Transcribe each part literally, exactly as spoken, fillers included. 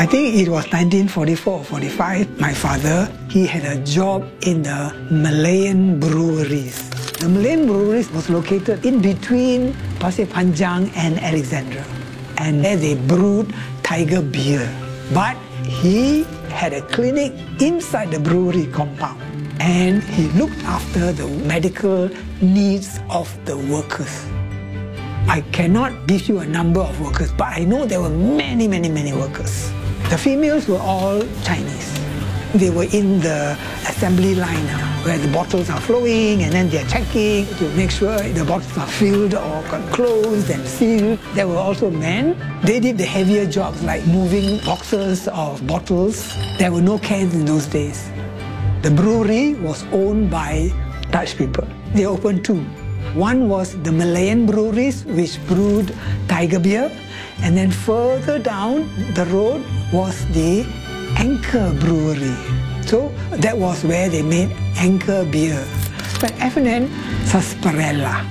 I think it was nineteen forty-four or forty-five. My father, he had a job in the Malayan breweries. The Malayan breweries was located in between Pasir Panjang and Alexandra. And there they brewed Tiger beer. But he had a clinic inside the brewery compound. And he looked after the medical needs of the workers. I cannot give you a number of workers, but I know there were many, many, many workers. The females were all Chinese. They were in the assembly line where the bottles are flowing and then they're checking to make sure the bottles are filled or closed and sealed. There were also men. They did the heavier jobs like moving boxes of bottles. There were no cans in those days. The brewery was owned by Dutch people. They opened two. One was the Malayan breweries, which brewed Tiger beer. And then further down the road was the Anchor Brewery. So that was where they made Anchor beer. But F and N Sarsaparilla.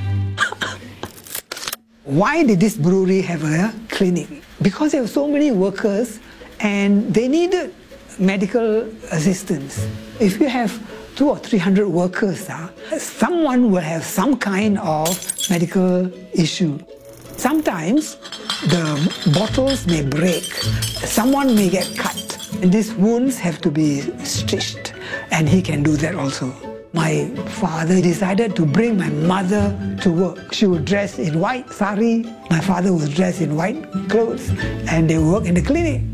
Why did this brewery have a clinic? Because there were so many workers and they needed medical assistance. If you have two or three hundred workers, uh, someone will have some kind of medical issue. Sometimes the bottles may break, someone may get cut, and these wounds have to be stitched, and he can do that also. My father decided to bring my mother to work. She would dress in white sari, my father was dressed in white clothes, and they work in the clinic.